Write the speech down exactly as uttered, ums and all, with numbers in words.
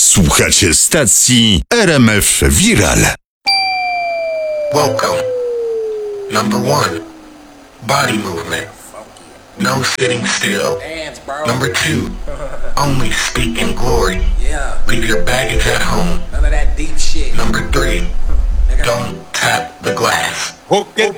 Słuchacie stacji R M F Viral. Welcome. Number one, body movement. No sitting still. Number two, only speak in glory. Leave your baggage at home. None of that deep shit. Number three, don't tap the glass. Hook it